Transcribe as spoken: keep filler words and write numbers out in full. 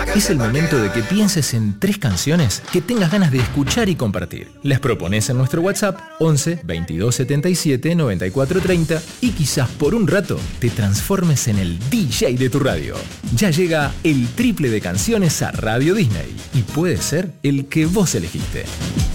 Es el momento de que pienses en tres canciones que tengas ganas de escuchar y compartir. Las propones en nuestro WhatsApp once veintidós setenta y siete noventa y cuatro treinta y quizás por un rato te transformes en el D J de tu radio. Ya llega el triple de canciones a Radio Disney y puede ser el que vos elegiste.